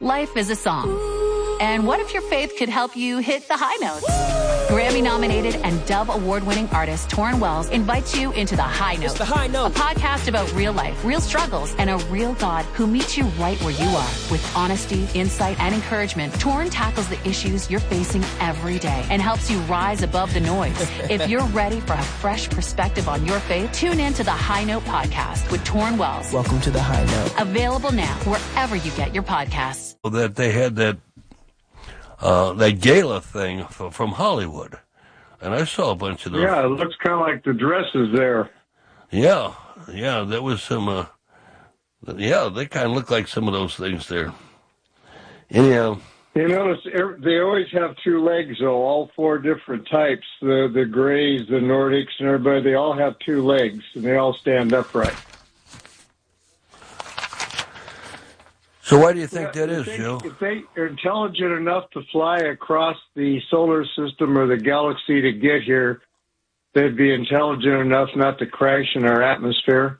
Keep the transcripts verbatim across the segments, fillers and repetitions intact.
Life is a song. And what if your faith could help you hit the high notes? Grammy-nominated and Dove Award-winning artist Torrin Wells invites you into The High Note. It's The High Note. A podcast about real life, real struggles, and a real God who meets you right where you are. With honesty, insight, and encouragement, Torrin tackles the issues you're facing every day and helps you rise above the noise. If you're ready for a fresh perspective on your faith, tune in to The High Note podcast with Torrin Wells. Welcome to The High Note. Available now wherever you get your podcasts. That they had that Uh, that gala thing f- from Hollywood. And I saw a bunch of those. Yeah, it looks kind of like the dresses there. Yeah, yeah, there was some, uh, yeah, they kind of look like some of those things there. Anyhow. You notice they always have two legs, though, all four different types. The, the Greys, the Nordics, and everybody, they all have two legs, and they all stand upright. So why do you think yeah, that is, they, Joe? If they are intelligent enough to fly across the solar system or the galaxy to get here, they'd be intelligent enough not to crash in our atmosphere.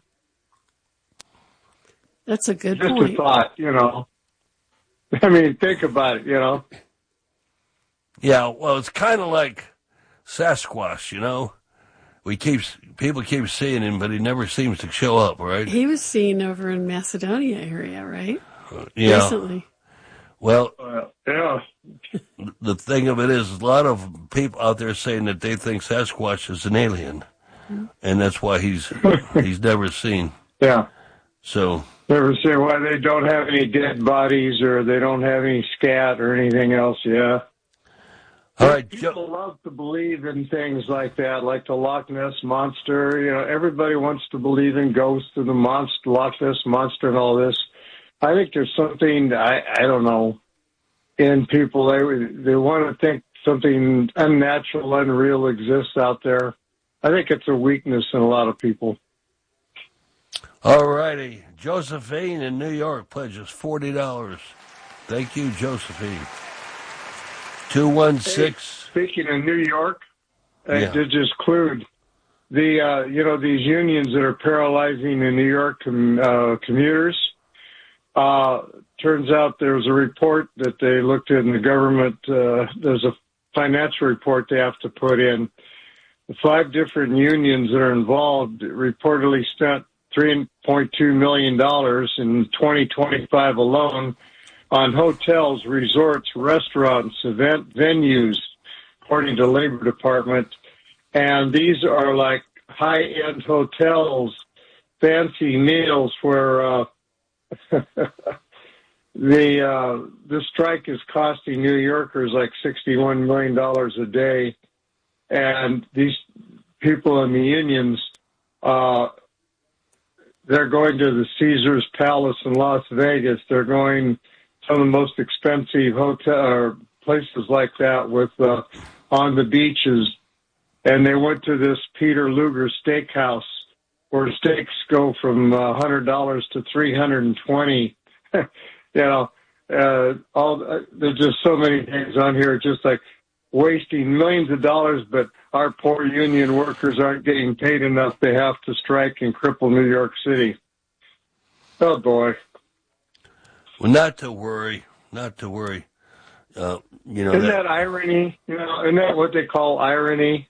That's a good Just point. Just a thought, you know. I mean, think about it, you know. Yeah, well, it's kind of like Sasquatch, you know. We keep people keep seeing him, but he never seems to show up, right? He was seen over in Macedonia area, right? Yeah. Recently. Well, uh, yeah. The thing of it is, a lot of people out there saying that they think Sasquatch is an alien, mm-hmm. and that's why he's he's never seen. Yeah. So. Never seen why they don't have any dead bodies or they don't have any scat or anything else. Yeah. All right. People love to believe in things like that, like the Loch Ness Monster. You know, everybody wants to believe in ghosts and the monster, Loch Ness Monster, and all this. I think there's something, I, I don't know, in people. They, they want to think something unnatural, unreal exists out there. I think it's a weakness in a lot of people. All righty. Josephine in New York pledges forty dollars. Thank you, Josephine. two one six. Hey, speaking of New York, yeah. I did just clued the, uh, you know, these unions that are paralyzing the New York com- uh, commuters. Uh, turns out there was a report that they looked at in the government. Uh, there's a financial report they have to put in. The five different unions that are involved reportedly spent three point two million dollars in twenty twenty-five alone on hotels, resorts, restaurants, event venues, according to the Labor Department. And these are like high-end hotels, fancy meals where uh, the uh, the strike is costing New Yorkers like sixty-one million dollars a day. And these people in the unions, uh, they're going to the Caesars Palace in Las Vegas. They're going some of the most expensive hotel or places like that with uh, on the beaches. And they went to this Peter Luger Steakhouse where steaks go from uh, one hundred dollars to three hundred twenty dollars. You know, uh, all uh, there's just so many things on here, just like wasting millions of dollars, but our poor union workers aren't getting paid enough. They have to strike and cripple New York City. Oh, boy. Well, not to worry. Not to worry. Uh, you know, Isn't that, that irony? You know, isn't that what they call irony?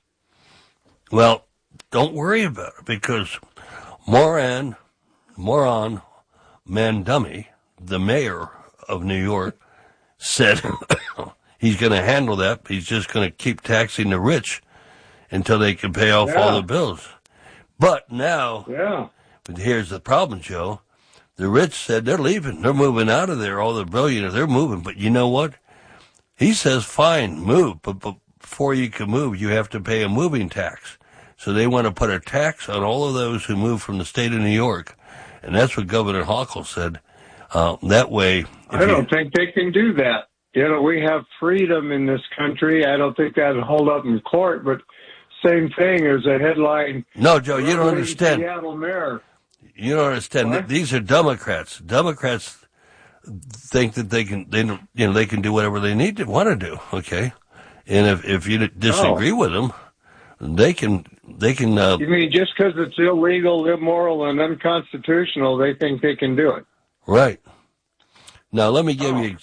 Well, don't worry about it because Moran, Moran Mandummy, the mayor of New York, said he's going to handle that. He's just going to keep taxing the rich until they can pay off yeah. all the bills. But now, yeah. here's the problem, Joe. The rich said they're leaving. They're moving out of there. All the billionaires, they're moving. But you know what? He says, fine, move. But, but before you can move, you have to pay a moving tax. So they want to put a tax on all of those who move from the state of New York. And that's what Governor Hochul said. Uh, that way... I don't you, think they can do that. You know, we have freedom in this country. I don't think that would hold up in court, but same thing as a headline. No, Joe, you don't understand. Seattle mayor. You don't understand. What? These are Democrats. Democrats think that they can, they, you know, they can do whatever they need to want to do. Okay, and if if you disagree oh. with them, they can they can. Uh, you mean just because it's illegal, immoral, and unconstitutional, they think they can do it? Right. Now let me give oh. you